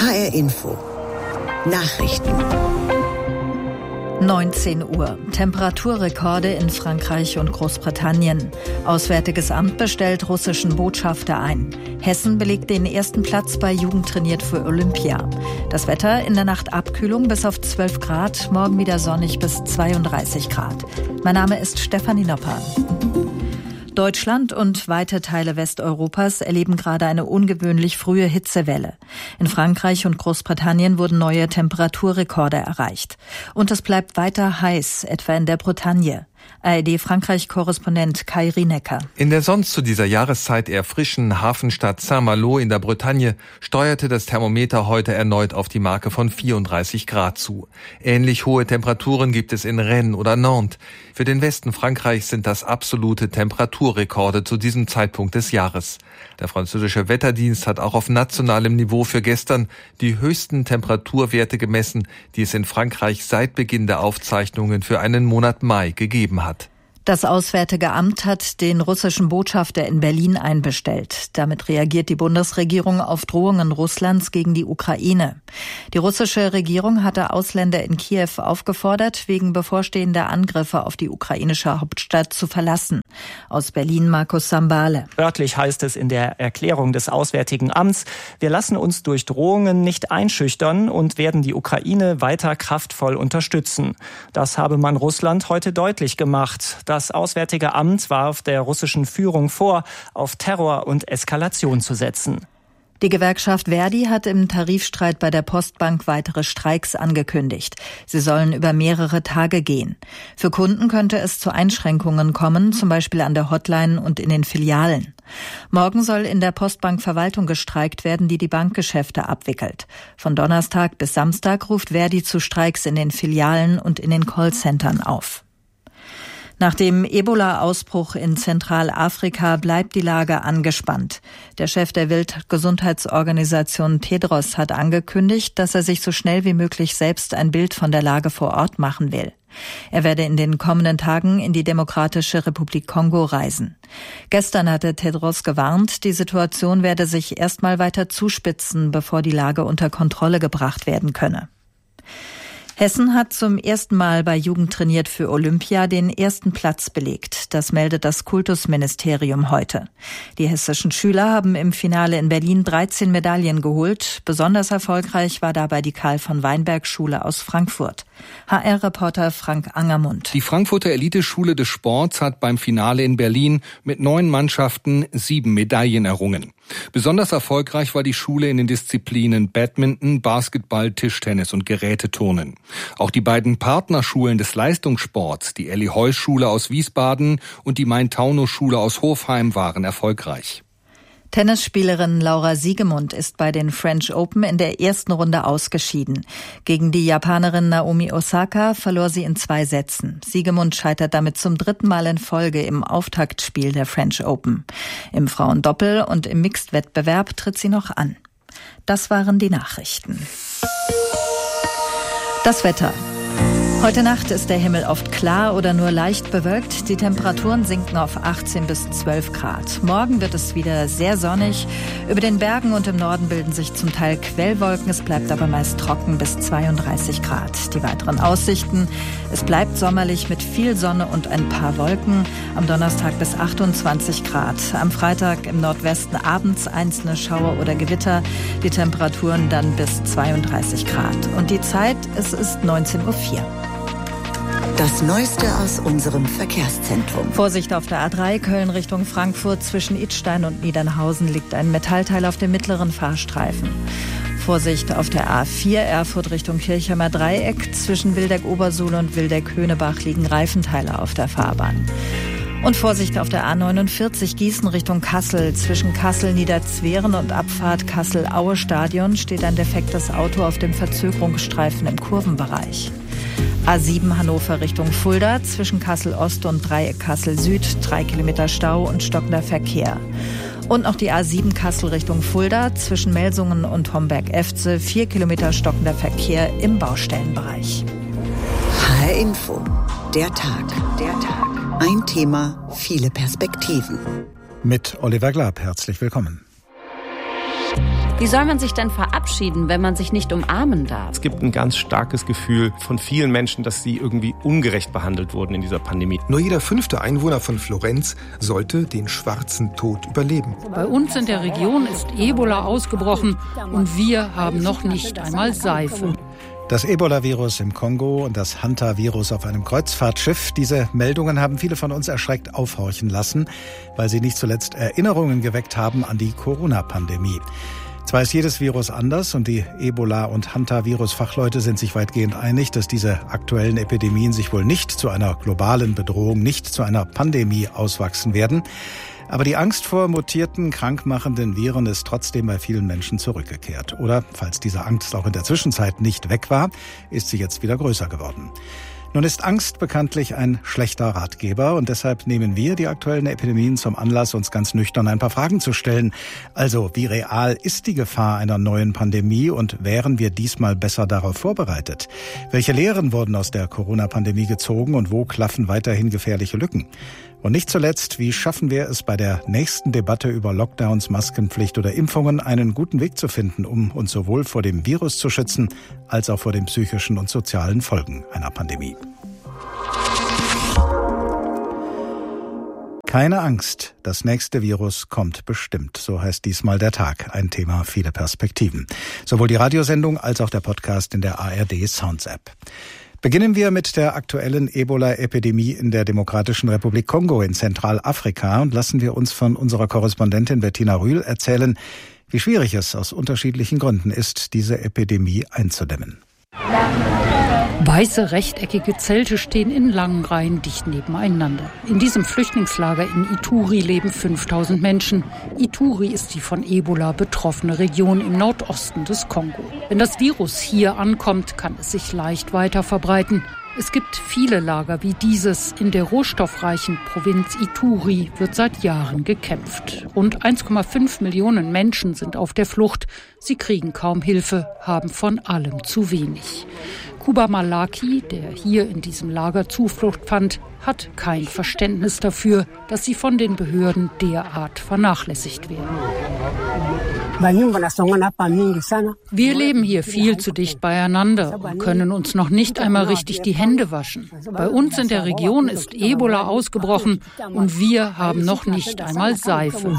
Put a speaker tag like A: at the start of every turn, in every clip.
A: HR Info. Nachrichten.
B: 19 Uhr. Temperaturrekorde in Frankreich und Großbritannien. Auswärtiges Amt bestellt russischen Botschafter ein. Hessen belegt den ersten Platz bei Jugend trainiert für Olympia. Das Wetter: in der Nacht Abkühlung bis auf 12 Grad, morgen wieder sonnig bis 32 Grad. Mein Name ist Stefanie Nopper. Deutschland und weite Teile Westeuropas erleben gerade eine ungewöhnlich frühe Hitzewelle. In Frankreich und Großbritannien wurden neue Temperaturrekorde erreicht. Und es bleibt weiter heiß, etwa in der Bretagne. ARD-Frankreich-Korrespondent Kai Rienecker.
C: In der sonst zu dieser Jahreszeit eher frischen Hafenstadt Saint-Malo in der Bretagne steuerte das Thermometer heute erneut auf die Marke von 34 Grad zu. Ähnlich hohe Temperaturen gibt es in Rennes oder Nantes. Für den Westen Frankreichs sind das absolute Temperaturrekorde zu diesem Zeitpunkt des Jahres. Der französische Wetterdienst hat auch auf nationalem Niveau für gestern die höchsten Temperaturwerte gemessen, die es in Frankreich seit Beginn der Aufzeichnungen für einen Monat Mai gegeben hat.
B: Das Auswärtige Amt hat den russischen Botschafter in Berlin einbestellt. Damit reagiert die Bundesregierung auf Drohungen Russlands gegen die Ukraine. Die russische Regierung hatte Ausländer in Kiew aufgefordert, wegen bevorstehender Angriffe auf die ukrainische Hauptstadt zu verlassen. Aus Berlin Markus Sambale.
D: Wörtlich heißt es in der Erklärung des Auswärtigen Amts: Wir lassen uns durch Drohungen nicht einschüchtern und werden die Ukraine weiter kraftvoll unterstützen. Das habe man Russland heute deutlich gemacht. Das Auswärtige Amt warf der russischen Führung vor, auf Terror und Eskalation zu setzen.
B: Die Gewerkschaft Verdi hat im Tarifstreit bei der Postbank weitere Streiks angekündigt. Sie sollen über mehrere Tage gehen. Für Kunden könnte es zu Einschränkungen kommen, zum Beispiel an der Hotline und in den Filialen. Morgen soll in der Postbankverwaltung gestreikt werden, die die Bankgeschäfte abwickelt. Von Donnerstag bis Samstag ruft Verdi zu Streiks in den Filialen und in den Callcentern auf. Nach dem Ebola-Ausbruch in Zentralafrika bleibt die Lage angespannt. Der Chef der Weltgesundheitsorganisation Tedros hat angekündigt, dass er sich so schnell wie möglich selbst ein Bild von der Lage vor Ort machen will. Er werde in den kommenden Tagen in die Demokratische Republik Kongo reisen. Gestern hatte Tedros gewarnt, die Situation werde sich erstmal weiter zuspitzen, bevor die Lage unter Kontrolle gebracht werden könne. Hessen hat zum ersten Mal bei Jugend trainiert für Olympia den ersten Platz belegt. Das meldet das Kultusministerium heute. Die hessischen Schüler haben im Finale in Berlin 13 Medaillen geholt. Besonders erfolgreich war dabei die Karl-von-Weinberg-Schule aus Frankfurt. HR-Reporter Frank Angermund.
E: Die Frankfurter Eliteschule des Sports hat beim Finale in Berlin mit 9 Mannschaften 7 Medaillen errungen. Besonders erfolgreich war die Schule in den Disziplinen Badminton, Basketball, Tischtennis und Geräteturnen. Auch die beiden Partnerschulen des Leistungssports, die Elli-Heuss-Schule aus Wiesbaden und die Main-Taunus-Schule aus Hofheim, waren erfolgreich.
B: Tennisspielerin Laura Siegemund ist bei den French Open in der ersten Runde ausgeschieden. Gegen die Japanerin Naomi Osaka verlor sie in 2 Sätzen. Siegemund scheitert damit zum 3. Mal in Folge im Auftaktspiel der French Open. Im Frauendoppel und im Mixed-Wettbewerb tritt sie noch an. Das waren die Nachrichten. Das Wetter. Heute Nacht ist der Himmel oft klar oder nur leicht bewölkt. Die Temperaturen sinken auf 18 bis 12 Grad. Morgen wird es wieder sehr sonnig. Über den Bergen und im Norden bilden sich zum Teil Quellwolken. Es bleibt aber meist trocken bis 32 Grad. Die weiteren Aussichten: Es bleibt sommerlich mit viel Sonne und ein paar Wolken. Am Donnerstag bis 28 Grad. Am Freitag im Nordwesten abends einzelne Schauer oder Gewitter. Die Temperaturen dann bis 32 Grad. Und die Zeit, es ist 19:04 Uhr.
A: Das Neueste aus unserem Verkehrszentrum.
B: Vorsicht auf der A3 Köln Richtung Frankfurt. Zwischen Idstein und Niedernhausen liegt ein Metallteil auf dem mittleren Fahrstreifen. Vorsicht auf der A4 Erfurt Richtung Kirchheimer Dreieck. Zwischen Wildeck-Obersuhl und Wildeck-Höhnebach liegen Reifenteile auf der Fahrbahn. Und Vorsicht auf der A49 Gießen Richtung Kassel. Zwischen Kassel-Niederzweren und Abfahrt Kassel-Aue-Stadion steht ein defektes Auto auf dem Verzögerungsstreifen im Kurvenbereich. A7 Hannover Richtung Fulda, zwischen Kassel-Ost und Dreieck Kassel-Süd, 3 Kilometer Stau und stockender Verkehr. Und noch die A7 Kassel Richtung Fulda, zwischen Melsungen und Homberg-Efze, 4 Kilometer stockender Verkehr im Baustellenbereich.
A: HR Info, der Tag. Ein Thema, viele Perspektiven.
F: Mit Oliver Glab, herzlich willkommen. Wie soll man sich denn verabschieden, wenn man sich nicht umarmen darf?
G: Es gibt ein ganz starkes Gefühl von vielen Menschen, dass sie irgendwie ungerecht behandelt wurden in dieser Pandemie.
H: Nur jeder 5. Einwohner von Florenz sollte den schwarzen Tod überleben.
I: Bei uns in der Region ist Ebola ausgebrochen und wir haben noch nicht einmal Seife.
J: Das Ebola-Virus im Kongo und das Hanta-Virus auf einem Kreuzfahrtschiff. Diese Meldungen haben viele von uns erschreckt aufhorchen lassen, weil sie nicht zuletzt Erinnerungen geweckt haben an die Corona-Pandemie. Zwar ist jedes Virus anders und die Ebola- und Hanta-Virus-Fachleute sind sich weitgehend einig, dass diese aktuellen Epidemien sich wohl nicht zu einer globalen Bedrohung, nicht zu einer Pandemie auswachsen werden. Aber die Angst vor mutierten, krankmachenden Viren ist trotzdem bei vielen Menschen zurückgekehrt. Oder, falls diese Angst auch in der Zwischenzeit nicht weg war, ist sie jetzt wieder größer geworden. Nun ist Angst bekanntlich ein schlechter Ratgeber und deshalb nehmen wir die aktuellen Epidemien zum Anlass, uns ganz nüchtern ein paar Fragen zu stellen. Also, wie real ist die Gefahr einer neuen Pandemie und wären wir diesmal besser darauf vorbereitet? Welche Lehren wurden aus der Corona-Pandemie gezogen und wo klaffen weiterhin gefährliche Lücken? Und nicht zuletzt, wie schaffen wir es bei der nächsten Debatte über Lockdowns, Maskenpflicht oder Impfungen, einen guten Weg zu finden, um uns sowohl vor dem Virus zu schützen, als auch vor den psychischen und sozialen Folgen einer Pandemie. Keine Angst, das nächste Virus kommt bestimmt. So heißt diesmal der Tag. Ein Thema, viele Perspektiven. Sowohl die Radiosendung als auch der Podcast in der ARD Sounds App. Beginnen wir mit der aktuellen Ebola-Epidemie in der Demokratischen Republik Kongo in Zentralafrika und lassen wir uns von unserer Korrespondentin Bettina Rühl erzählen, wie schwierig es aus unterschiedlichen Gründen ist, diese Epidemie einzudämmen.
I: Weiße, rechteckige Zelte stehen in langen Reihen dicht nebeneinander. In diesem Flüchtlingslager in Ituri leben 5000 Menschen. Ituri ist die von Ebola betroffene Region im Nordosten des Kongo. Wenn das Virus hier ankommt, kann es sich leicht weiter verbreiten. Es gibt viele Lager wie dieses. In der rohstoffreichen Provinz Ituri wird seit Jahren gekämpft. Rund 1,5 Millionen Menschen sind auf der Flucht. Sie kriegen kaum Hilfe, haben von allem zu wenig. Kuba Malaki, der hier in diesem Lager Zuflucht fand, hat kein Verständnis dafür, dass sie von den Behörden derart vernachlässigt werden. Wir leben hier viel zu dicht beieinander und können uns noch nicht einmal richtig die Hände waschen. Bei uns in der Region ist Ebola ausgebrochen und wir haben noch nicht einmal Seife.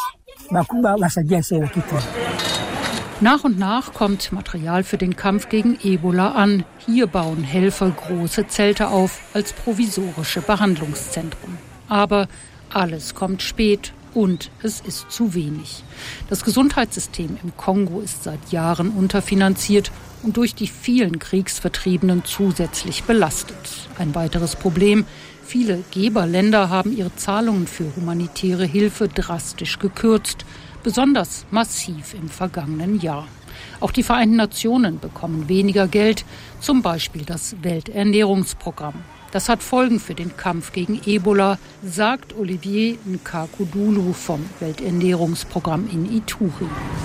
I: Nach und nach kommt Material für den Kampf gegen Ebola an. Hier bauen Helfer große Zelte auf als provisorische Behandlungszentren. Aber alles kommt spät und es ist zu wenig. Das Gesundheitssystem im Kongo ist seit Jahren unterfinanziert und durch die vielen Kriegsvertriebenen zusätzlich belastet. Ein weiteres Problem: viele Geberländer haben ihre Zahlungen für humanitäre Hilfe drastisch gekürzt. Besonders massiv im vergangenen Jahr. Auch die Vereinten Nationen bekommen weniger Geld, zum Beispiel das Welternährungsprogramm. Das hat Folgen für den Kampf gegen Ebola, sagt Olivier Nkakudulu vom Welternährungsprogramm in Ituri.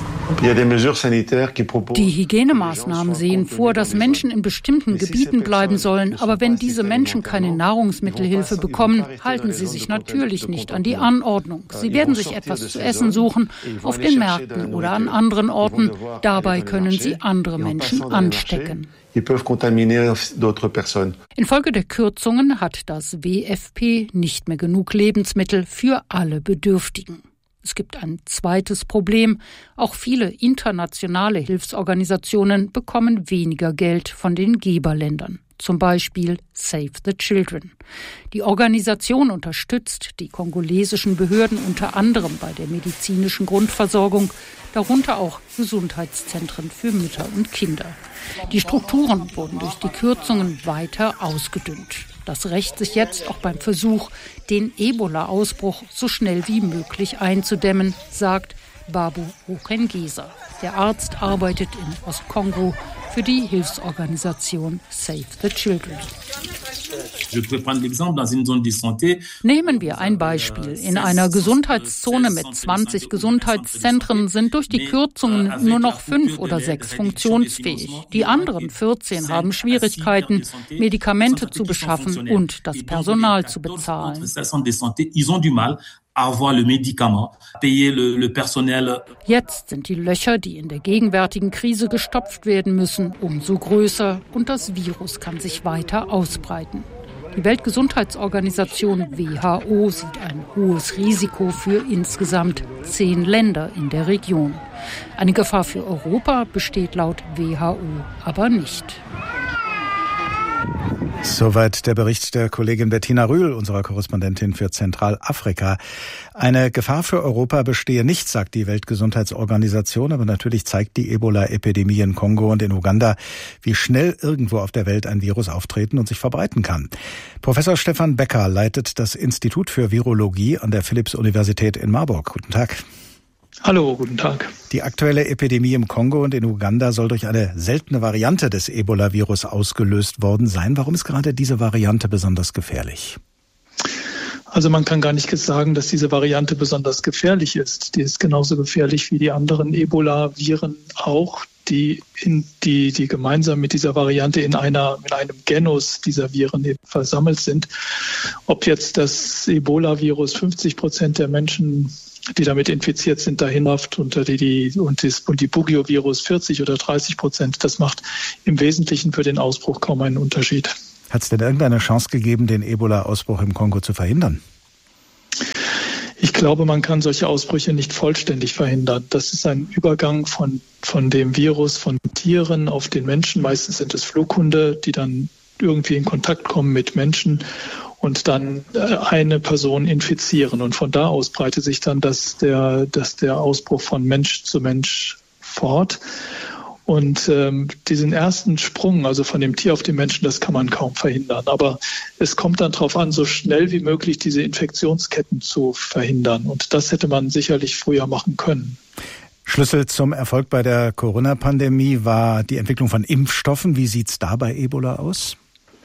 I: Die Hygienemaßnahmen sehen vor, dass Menschen in bestimmten Gebieten bleiben sollen. Aber wenn diese Menschen keine Nahrungsmittelhilfe bekommen, halten sie sich natürlich nicht an die Anordnung. Sie werden sich etwas zu essen suchen, auf den Märkten oder an anderen Orten. Dabei können sie andere Menschen anstecken. Infolge der Kürzungen hat das WFP nicht mehr genug Lebensmittel für alle Bedürftigen. Es gibt ein zweites Problem. Auch viele internationale Hilfsorganisationen bekommen weniger Geld von den Geberländern. Zum Beispiel Save the Children. Die Organisation unterstützt die kongolesischen Behörden unter anderem bei der medizinischen Grundversorgung, darunter auch Gesundheitszentren für Mütter und Kinder. Die Strukturen wurden durch die Kürzungen weiter ausgedünnt. Das rächt sich jetzt auch beim Versuch, den Ebola-Ausbruch so schnell wie möglich einzudämmen, sagt Babu Rukengesa. Der Arzt arbeitet in Ostkongo für die Hilfsorganisation Save the Children. Nehmen wir ein Beispiel. In einer Gesundheitszone mit 20 Gesundheitszentren sind durch die Kürzungen nur noch 5 oder 6 funktionsfähig. Die anderen 14 haben Schwierigkeiten, Medikamente zu beschaffen und das Personal zu bezahlen. Jetzt sind die Löcher, die in der gegenwärtigen Krise gestopft werden müssen, umso größer und das Virus kann sich weiter ausbreiten. Die Weltgesundheitsorganisation WHO sieht ein hohes Risiko für insgesamt 10 Länder in der Region. Eine Gefahr für Europa besteht laut WHO aber nicht.
J: Soweit der Bericht der Kollegin Bettina Rühl, unserer Korrespondentin für Zentralafrika. Eine Gefahr für Europa bestehe nicht, sagt die Weltgesundheitsorganisation, aber natürlich zeigt die Ebola-Epidemie in Kongo und in Uganda, wie schnell irgendwo auf der Welt ein Virus auftreten und sich verbreiten kann. Professor Stefan Becker leitet das Institut für Virologie an der Philipps-Universität in Marburg. Guten Tag.
K: Hallo, guten Tag.
J: Die aktuelle Epidemie im Kongo und in Uganda soll durch eine seltene Variante des Ebola-Virus ausgelöst worden sein. Warum ist gerade diese Variante besonders gefährlich?
K: Also man kann gar nicht sagen, dass diese Variante besonders gefährlich ist. Die ist genauso gefährlich wie die anderen Ebola-Viren auch, die gemeinsam mit dieser Variante in einem Genus dieser Viren versammelt sind. Ob jetzt das Ebola-Virus 50% der Menschen, die damit infiziert sind, dahin läuft und das Bundibugyo-Virus 40 oder 30%, das macht im Wesentlichen für den Ausbruch kaum einen Unterschied.
J: Hat es denn irgendeine Chance gegeben, den Ebola-Ausbruch im Kongo zu verhindern?
K: Ich glaube, man kann solche Ausbrüche nicht vollständig verhindern. Das ist ein Übergang von dem Virus von Tieren auf den Menschen. Meistens sind es Flughunde, die dann irgendwie in Kontakt kommen mit Menschen und dann eine Person infizieren. Und von da aus breitet sich dann der Ausbruch von Mensch zu Mensch fort. Und diesen ersten Sprung, also von dem Tier auf den Menschen, das kann man kaum verhindern. Aber es kommt dann darauf an, so schnell wie möglich diese Infektionsketten zu verhindern. Und das hätte man sicherlich früher machen können.
J: Schlüssel zum Erfolg bei der Corona-Pandemie war die Entwicklung von Impfstoffen. Wie sieht's da bei Ebola aus?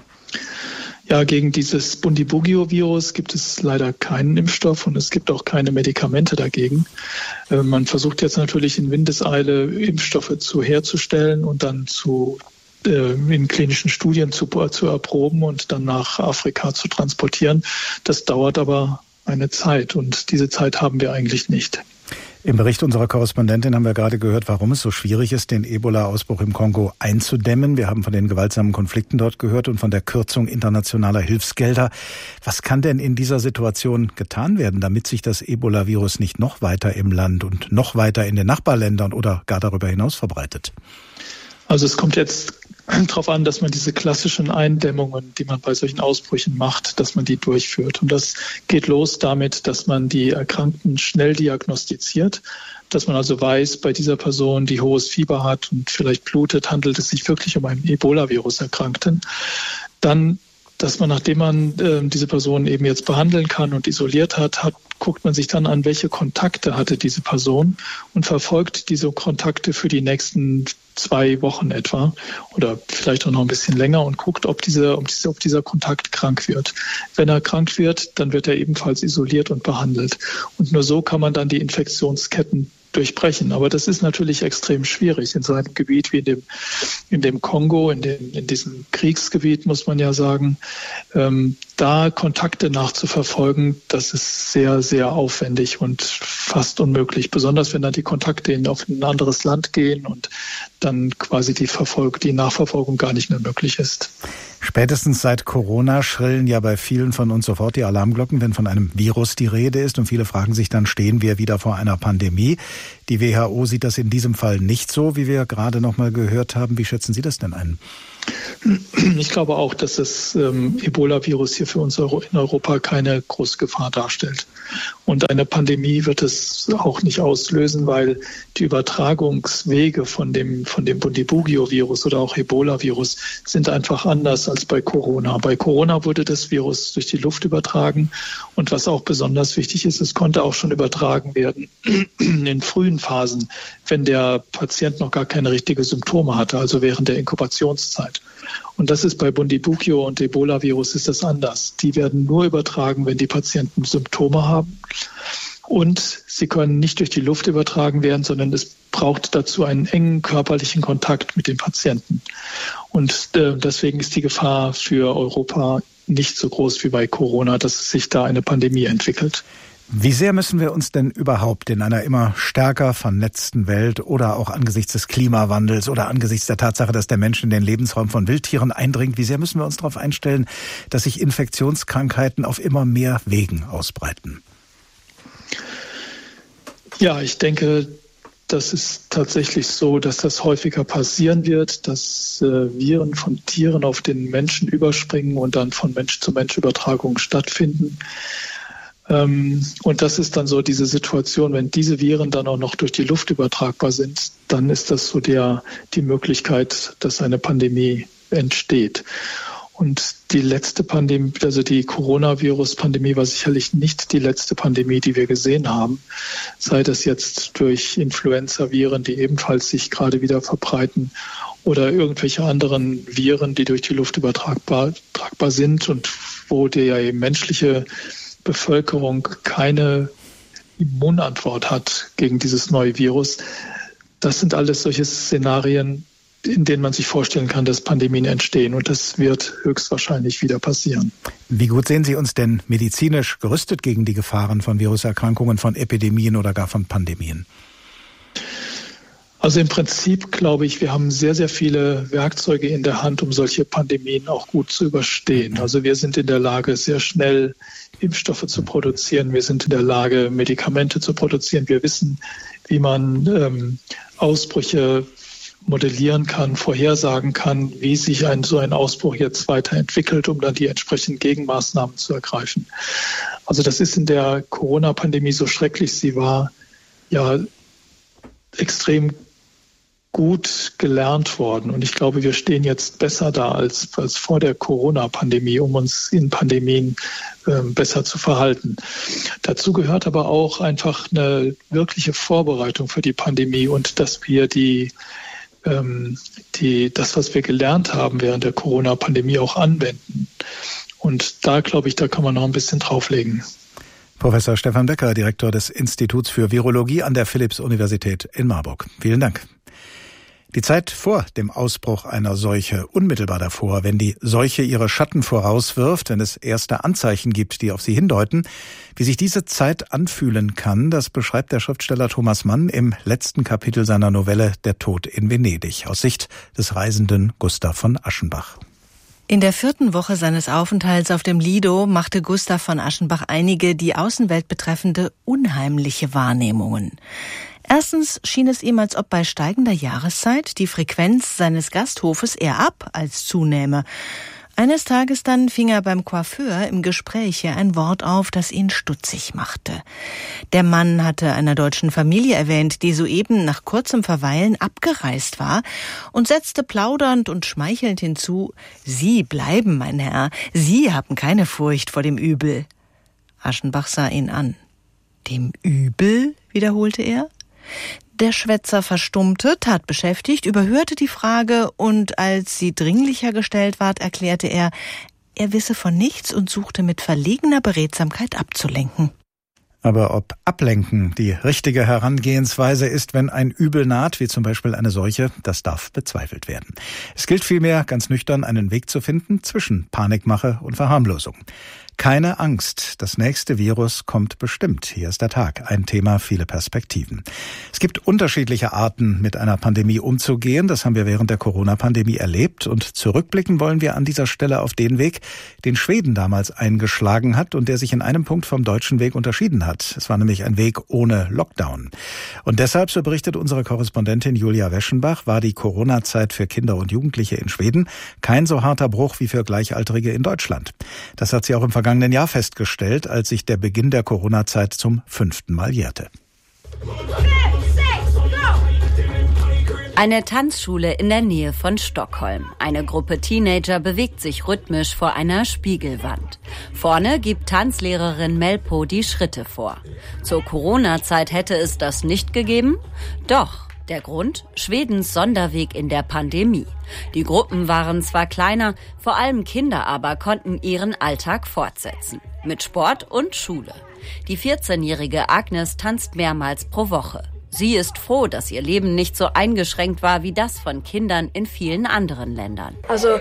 K: Ja, gegen dieses Bundibugyo-Virus gibt es leider keinen Impfstoff und es gibt auch keine Medikamente dagegen. Man versucht jetzt natürlich in Windeseile Impfstoffe herzustellen und dann in klinischen Studien zu erproben und dann nach Afrika zu transportieren. Das dauert aber eine Zeit und diese Zeit haben wir eigentlich nicht.
J: Im Bericht unserer Korrespondentin haben wir gerade gehört, warum es so schwierig ist, den Ebola-Ausbruch im Kongo einzudämmen. Wir haben von den gewaltsamen Konflikten dort gehört und von der Kürzung internationaler Hilfsgelder. Was kann denn in dieser Situation getan werden, damit sich das Ebola-Virus nicht noch weiter im Land und noch weiter in den Nachbarländern oder gar darüber hinaus verbreitet?
K: Also es kommt jetzt darauf an, dass man diese klassischen Eindämmungen, die man bei solchen Ausbrüchen macht, dass man die durchführt. Und das geht los damit, dass man die Erkrankten schnell diagnostiziert, dass man also weiß, bei dieser Person, die hohes Fieber hat und vielleicht blutet, handelt es sich wirklich um einen Ebola-Virus-Erkrankten. Dann, dass man, nachdem man diese Person eben jetzt behandeln kann und isoliert hat, guckt man sich dann an, welche Kontakte hatte diese Person und verfolgt diese Kontakte für die nächsten 2 Wochen etwa oder vielleicht auch noch ein bisschen länger und guckt, ob dieser Kontakt krank wird. Wenn er krank wird, dann wird er ebenfalls isoliert und behandelt. Und nur so kann man dann die Infektionsketten durchbrechen. Aber das ist natürlich extrem schwierig in so einem Gebiet wie in dem Kongo, in diesem Kriegsgebiet, muss man ja sagen. Da Kontakte nachzuverfolgen, das ist sehr, sehr aufwendig und fast unmöglich. Besonders wenn dann die Kontakte auf ein anderes Land gehen und dann quasi die Nachverfolgung gar nicht mehr möglich ist.
J: Spätestens seit Corona schrillen ja bei vielen von uns sofort die Alarmglocken, wenn von einem Virus die Rede ist. Und viele fragen sich dann, stehen wir wieder vor einer Pandemie? Die WHO sieht das in diesem Fall nicht so, wie wir gerade noch mal gehört haben. Wie schätzen Sie das denn ein?
K: Ich glaube auch, dass das Ebola-Virus hier für uns in Europa keine große Gefahr darstellt. Und eine Pandemie wird es auch nicht auslösen, weil die Übertragungswege von dem Bundibugyo-Virus oder auch Ebola-Virus sind einfach anders als bei Corona. Bei Corona wurde das Virus durch die Luft übertragen. Und was auch besonders wichtig ist, es konnte auch schon übertragen werden in frühen Phasen, wenn der Patient noch gar keine richtigen Symptome hatte, also während der Inkubationszeit. Und das ist bei Bundibugyo und Ebola-Virus ist das anders. Die werden nur übertragen, wenn die Patienten Symptome haben. Und sie können nicht durch die Luft übertragen werden, sondern es braucht dazu einen engen körperlichen Kontakt mit dem Patienten. Und deswegen ist die Gefahr für Europa nicht so groß wie bei Corona, dass sich da eine Pandemie entwickelt.
J: Wie sehr müssen wir uns denn überhaupt in einer immer stärker vernetzten Welt oder auch angesichts des Klimawandels oder angesichts der Tatsache, dass der Mensch in den Lebensraum von Wildtieren eindringt, wie sehr müssen wir uns darauf einstellen, dass sich Infektionskrankheiten auf immer mehr Wegen ausbreiten?
K: Ja, ich denke, das ist tatsächlich so, dass das häufiger passieren wird, dass Viren von Tieren auf den Menschen überspringen und dann von Mensch zu Mensch Übertragungen stattfinden. Und das ist dann so diese Situation, wenn diese Viren dann auch noch durch die Luft übertragbar sind, dann ist das so die Möglichkeit, dass eine Pandemie entsteht. Und die letzte Pandemie, also die Coronavirus-Pandemie, war sicherlich nicht die letzte Pandemie, die wir gesehen haben. Sei das jetzt durch Influenza-Viren, die ebenfalls sich gerade wieder verbreiten, oder irgendwelche anderen Viren, die durch die Luft übertragbar sind und wo die menschliche Bevölkerung keine Immunantwort hat gegen dieses neue Virus. Das sind alles solche Szenarien, in denen man sich vorstellen kann, dass Pandemien entstehen. Und das wird höchstwahrscheinlich wieder passieren.
J: Wie gut sehen Sie uns denn medizinisch gerüstet gegen die Gefahren von Viruserkrankungen, von Epidemien oder gar von Pandemien?
K: Also im Prinzip glaube ich, wir haben sehr, sehr viele Werkzeuge in der Hand, um solche Pandemien auch gut zu überstehen. Also wir sind in der Lage, sehr schnell Impfstoffe zu produzieren. Wir sind in der Lage, Medikamente zu produzieren. Wir wissen, wie man Ausbrüche modellieren kann, vorhersagen kann, wie sich so ein Ausbruch jetzt weiterentwickelt, um dann die entsprechenden Gegenmaßnahmen zu ergreifen. Also das ist in der Corona-Pandemie, so schrecklich sie war, ja extrem gut gelernt worden. Und ich glaube, wir stehen jetzt besser da als vor der Corona-Pandemie, um uns in Pandemien besser zu verhalten. Dazu gehört aber auch einfach eine wirkliche Vorbereitung für die Pandemie und dass wir das, was wir gelernt haben während der Corona-Pandemie, auch anwenden. Und da, glaube ich, da kann man noch ein bisschen drauflegen.
J: Professor Stefan Becker, Direktor des Instituts für Virologie an der Philipps-Universität in Marburg. Vielen Dank. Die Zeit vor dem Ausbruch einer Seuche, unmittelbar davor, wenn die Seuche ihre Schatten vorauswirft, wenn es erste Anzeichen gibt, die auf sie hindeuten, wie sich diese Zeit anfühlen kann, das beschreibt der Schriftsteller Thomas Mann im letzten Kapitel seiner Novelle Der Tod in Venedig, aus Sicht des Reisenden Gustav von Aschenbach.
L: In der 4. Woche seines Aufenthalts auf dem Lido machte Gustav von Aschenbach einige die Außenwelt betreffende unheimliche Wahrnehmungen. Erstens schien es ihm, als ob bei steigender Jahreszeit die Frequenz seines Gasthofes eher ab als zunähme. Eines Tages dann fing er beim Coiffeur im Gespräch ein Wort auf, das ihn stutzig machte. Der Mann hatte einer deutschen Familie erwähnt, die soeben nach kurzem Verweilen abgereist war, und setzte plaudernd und schmeichelnd hinzu: »Sie bleiben, mein Herr, Sie haben keine Furcht vor dem Übel.« Aschenbach sah ihn an. »Dem Übel?« wiederholte er. Der Schwätzer verstummte, tatbeschäftigt, überhörte die Frage und als sie dringlicher gestellt ward, erklärte er wisse von nichts und suchte mit verlegener Beredsamkeit abzulenken.
J: Aber ob Ablenken die richtige Herangehensweise ist, wenn ein Übel naht, wie zum Beispiel eine Seuche, das darf bezweifelt werden. Es gilt vielmehr, ganz nüchtern einen Weg zu finden zwischen Panikmache und Verharmlosung. Keine Angst, das nächste Virus kommt bestimmt. Hier ist der Tag, ein Thema, viele Perspektiven. Es gibt unterschiedliche Arten, mit einer Pandemie umzugehen. Das haben wir während der Corona-Pandemie erlebt. Und zurückblicken wollen wir an dieser Stelle auf den Weg, den Schweden damals eingeschlagen hat und der sich in einem Punkt vom deutschen Weg unterschieden hat. Es war nämlich ein Weg ohne Lockdown. Und deshalb, so berichtet unsere Korrespondentin Julia Weschenbach, war die Corona-Zeit für Kinder und Jugendliche in Schweden kein so harter Bruch wie für Gleichaltrige in Deutschland. Das hat sie auch im vergangenen Jahr festgestellt, als sich der Beginn der Corona-Zeit zum 5. Mal jährte.
F: Eine Tanzschule in der Nähe von Stockholm. Eine Gruppe Teenager bewegt sich rhythmisch vor einer Spiegelwand. Vorne gibt Tanzlehrerin Melpo die Schritte vor. Zur Corona-Zeit hätte es das nicht gegeben? Doch. Der Grund? Schwedens Sonderweg in der Pandemie. Die Gruppen waren zwar kleiner, vor allem Kinder aber konnten ihren Alltag fortsetzen. Mit Sport und Schule. Die 14-jährige Agnes tanzt mehrmals pro Woche. Sie ist froh, dass ihr Leben nicht so eingeschränkt war wie das von Kindern in vielen anderen Ländern.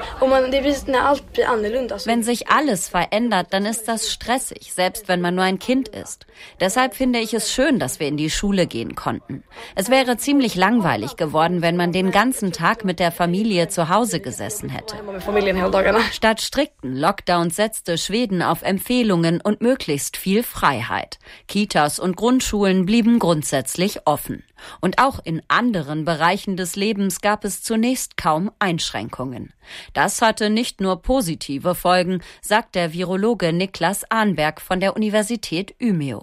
F: Wenn sich alles verändert, dann ist das stressig, selbst wenn man nur ein Kind ist. Deshalb finde ich es schön, dass wir in die Schule gehen konnten. Es wäre ziemlich langweilig geworden, wenn man den ganzen Tag mit der Familie zu Hause gesessen hätte. Statt strikten Lockdowns setzte Schweden auf Empfehlungen und möglichst viel Freiheit. Kitas und Grundschulen blieben grundsätzlich offen. Und auch in anderen Bereichen des Lebens gab es zunächst kaum Einschränkungen. Das hatte nicht nur positive Folgen, sagt der Virologe Niklas Ahnberg von der Universität Umeå.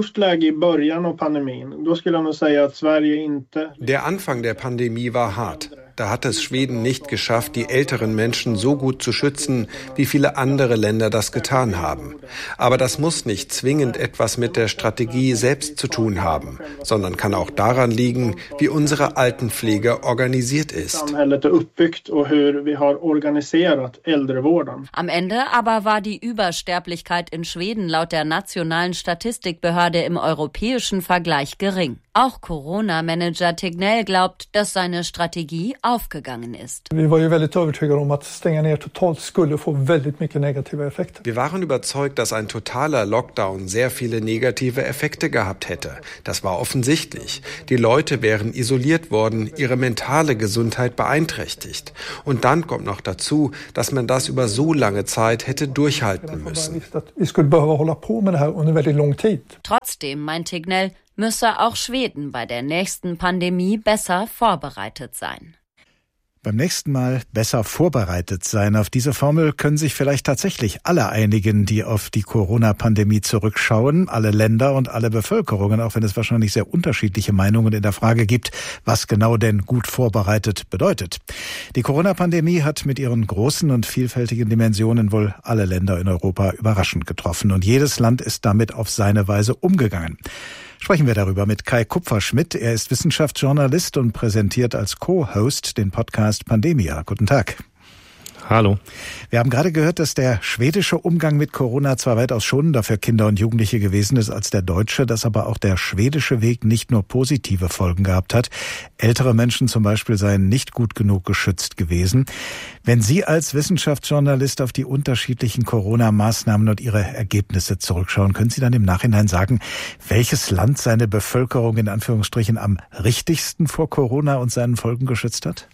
M: Der Anfang der Pandemie war hart. Da hat es Schweden nicht geschafft, die älteren Menschen so gut zu schützen, wie viele andere Länder das getan haben. Aber das muss nicht zwingend etwas mit der Strategie selbst zu tun haben, sondern kann auch daran liegen, wie unsere Altenpflege organisiert ist.
F: Am Ende aber war die Übersterblichkeit in Schweden laut der nationalen Statistikbehörde im europäischen Vergleich gering. Auch Corona-Manager Tegnell glaubt, dass seine Strategie aufgegangen ist.
M: Wir waren überzeugt, dass ein totaler Lockdown sehr viele negative Effekte gehabt hätte. Das war offensichtlich. Die Leute wären isoliert worden, ihre mentale Gesundheit beeinträchtigt. Und dann kommt noch dazu, dass man das über so lange Zeit hätte durchhalten müssen.
F: Trotzdem, meint Tegnell, müsse auch Schweden bei der nächsten Pandemie besser vorbereitet sein.
J: Beim nächsten Mal besser vorbereitet sein. Auf diese Formel können sich vielleicht tatsächlich alle einigen, die auf die Corona-Pandemie zurückschauen. Alle Länder und alle Bevölkerungen, auch wenn es wahrscheinlich sehr unterschiedliche Meinungen in der Frage gibt, was genau denn gut vorbereitet bedeutet. Die Corona-Pandemie hat mit ihren großen und vielfältigen Dimensionen wohl alle Länder in Europa überraschend getroffen. Und jedes Land ist damit auf seine Weise umgegangen. Sprechen wir darüber mit Kai Kupferschmidt. Er ist Wissenschaftsjournalist und präsentiert als Co-Host den Podcast Pandemia. Guten Tag.
G: Hallo.
J: Wir haben gerade gehört, dass der schwedische Umgang mit Corona zwar weitaus schonender für Kinder und Jugendliche gewesen ist als der deutsche, dass aber auch der schwedische Weg nicht nur positive Folgen gehabt hat. Ältere Menschen zum Beispiel seien nicht gut genug geschützt gewesen. Wenn Sie als Wissenschaftsjournalist auf die unterschiedlichen Corona-Maßnahmen und ihre Ergebnisse zurückschauen, können Sie dann im Nachhinein sagen, welches Land seine Bevölkerung in Anführungsstrichen am richtigsten vor Corona und seinen Folgen geschützt hat?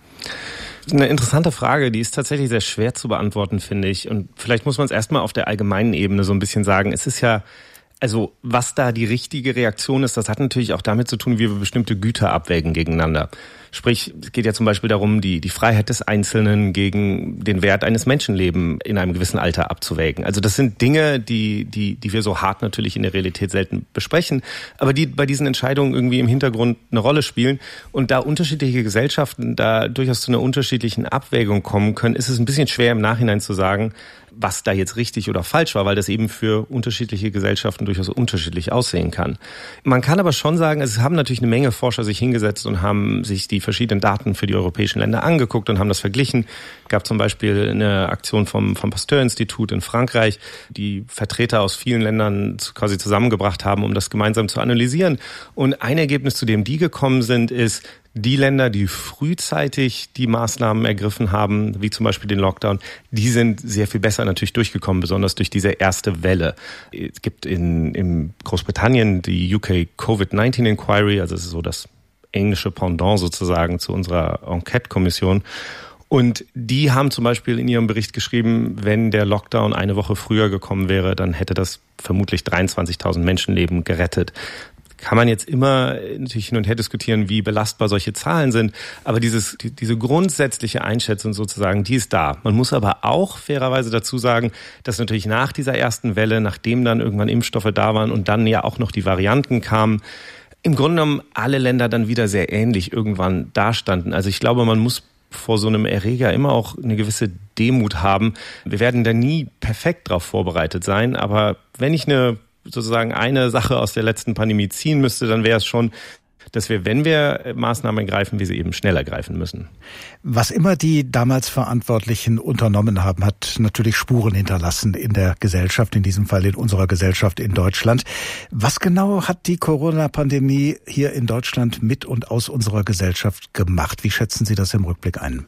G: Eine interessante Frage, die ist tatsächlich sehr schwer zu beantworten, finde ich. Und vielleicht muss man es erstmal auf der allgemeinen Ebene so ein bisschen sagen. Es ist ja, also was da die richtige Reaktion ist, das hat natürlich auch damit zu tun, wie wir bestimmte Güter abwägen gegeneinander. Sprich, es geht ja zum Beispiel darum, die Freiheit des Einzelnen gegen den Wert eines Menschenlebens in einem gewissen Alter abzuwägen. Also das sind Dinge, die wir so hart natürlich in der Realität selten besprechen, aber die bei diesen Entscheidungen irgendwie im Hintergrund eine Rolle spielen. Und da unterschiedliche Gesellschaften da durchaus zu einer unterschiedlichen Abwägung kommen können, ist es ein bisschen schwer im Nachhinein zu sagen, was da jetzt richtig oder falsch war, weil das eben für unterschiedliche Gesellschaften durchaus unterschiedlich aussehen kann. Man kann aber schon sagen, es haben natürlich eine Menge Forscher sich hingesetzt und haben sich die verschiedenen Daten für die europäischen Länder angeguckt und haben das verglichen. Es gab zum Beispiel eine Aktion vom Pasteur-Institut in Frankreich, die Vertreter aus vielen Ländern quasi zusammengebracht haben, um das gemeinsam zu analysieren. Und ein Ergebnis, zu dem die gekommen sind, ist, die Länder, die frühzeitig die Maßnahmen ergriffen haben, wie zum Beispiel den Lockdown, die sind sehr viel besser natürlich durchgekommen, besonders durch diese erste Welle. Es gibt in Großbritannien die UK Covid-19 Inquiry, also das ist so das englische Pendant sozusagen zu unserer Enquete-Kommission. Und die haben zum Beispiel in ihrem Bericht geschrieben, wenn der Lockdown eine Woche früher gekommen wäre, dann hätte das vermutlich 23.000 Menschenleben gerettet. Kann man jetzt immer natürlich hin und her diskutieren, wie belastbar solche Zahlen sind. Aber diese grundsätzliche Einschätzung sozusagen, die ist da. Man muss aber auch fairerweise dazu sagen, dass natürlich nach dieser ersten Welle, nachdem dann irgendwann Impfstoffe da waren und dann ja auch noch die Varianten kamen, im Grunde genommen alle Länder dann wieder sehr ähnlich irgendwann dastanden. Also ich glaube, man muss vor so einem Erreger immer auch eine gewisse Demut haben. Wir werden da nie perfekt drauf vorbereitet sein. Aber wenn ich eine Sache aus der letzten Pandemie ziehen müsste, dann wäre es schon, dass wir, wenn wir Maßnahmen ergreifen, wir sie eben schnell ergreifen müssen.
J: Was immer die damals Verantwortlichen unternommen haben, hat natürlich Spuren hinterlassen in der Gesellschaft, in diesem Fall in unserer Gesellschaft in Deutschland. Was genau hat die Corona-Pandemie hier in Deutschland mit und aus unserer Gesellschaft gemacht? Wie schätzen Sie das im Rückblick ein?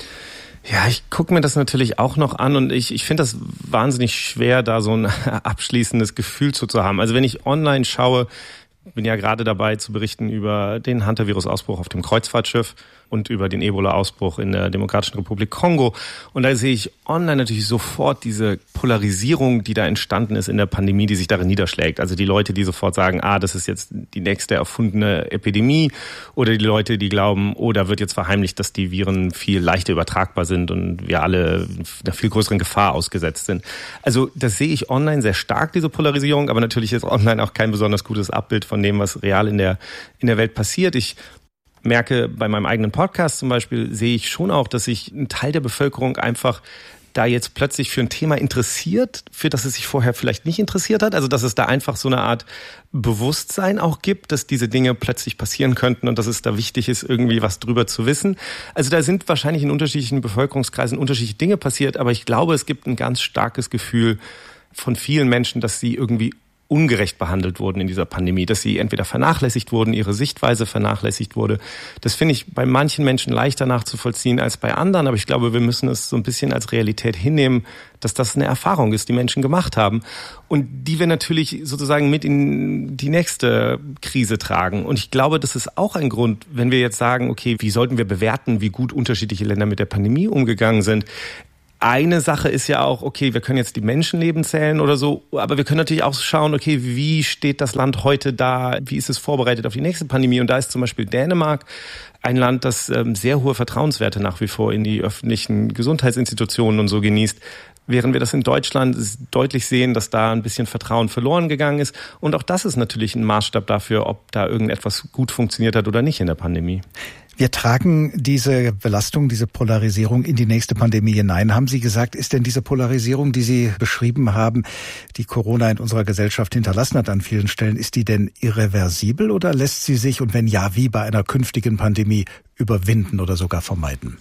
G: Ja, ich gucke mir das natürlich auch noch an und ich finde das wahnsinnig schwer, da so ein abschließendes Gefühl zu haben. Also wenn ich online schaue, bin ja gerade dabei zu berichten über den Hantavirus-Ausbruch auf dem Kreuzfahrtschiff und über den Ebola-Ausbruch in der Demokratischen Republik Kongo. Und da sehe ich online natürlich sofort diese Polarisierung, die da entstanden ist in der Pandemie, die sich darin niederschlägt. Also die Leute, die sofort sagen, das ist jetzt die nächste erfundene Epidemie, oder die Leute, die glauben, da wird jetzt verheimlicht, dass die Viren viel leichter übertragbar sind und wir alle einer viel größeren Gefahr ausgesetzt sind. Also das sehe ich online sehr stark, diese Polarisierung, aber natürlich ist online auch kein besonders gutes Abbild von dem, was real in der Welt passiert. Ich merke bei meinem eigenen Podcast zum Beispiel, sehe ich schon auch, dass sich ein Teil der Bevölkerung einfach da jetzt plötzlich für ein Thema interessiert, für das es sich vorher vielleicht nicht interessiert hat. Also dass es da einfach so eine Art Bewusstsein auch gibt, dass diese Dinge plötzlich passieren könnten und dass es da wichtig ist, irgendwie was drüber zu wissen. Also da sind wahrscheinlich in unterschiedlichen Bevölkerungskreisen unterschiedliche Dinge passiert, aber ich glaube, es gibt ein ganz starkes Gefühl von vielen Menschen, dass sie irgendwie ungerecht behandelt wurden in dieser Pandemie, dass sie entweder vernachlässigt wurden, ihre Sichtweise vernachlässigt wurde. Das finde ich bei manchen Menschen leichter nachzuvollziehen als bei anderen, aber ich glaube, wir müssen es so ein bisschen als Realität hinnehmen, dass das eine Erfahrung ist, die Menschen gemacht haben und die wir natürlich sozusagen mit in die nächste Krise tragen. Und ich glaube, das ist auch ein Grund, wenn wir jetzt sagen, okay, wie sollten wir bewerten, wie gut unterschiedliche Länder mit der Pandemie umgegangen sind. Eine Sache ist ja auch, okay, wir können jetzt die Menschenleben zählen oder so, aber wir können natürlich auch schauen, okay, wie steht das Land heute da, wie ist es vorbereitet auf die nächste Pandemie? Und da ist zum Beispiel Dänemark ein Land, das sehr hohe Vertrauenswerte nach wie vor in die öffentlichen Gesundheitsinstitutionen und so genießt. Während wir das in Deutschland deutlich sehen, dass da ein bisschen Vertrauen verloren gegangen ist. Und auch das ist natürlich ein Maßstab dafür, ob da irgendetwas gut funktioniert hat oder nicht in der Pandemie.
J: Wir tragen diese Belastung, diese Polarisierung in die nächste Pandemie hinein. Haben Sie gesagt, ist denn diese Polarisierung, die Sie beschrieben haben, die Corona in unserer Gesellschaft hinterlassen hat an vielen Stellen, ist die denn irreversibel oder lässt sie sich, und wenn ja, wie bei einer künftigen Pandemie, überwinden oder sogar vermeiden?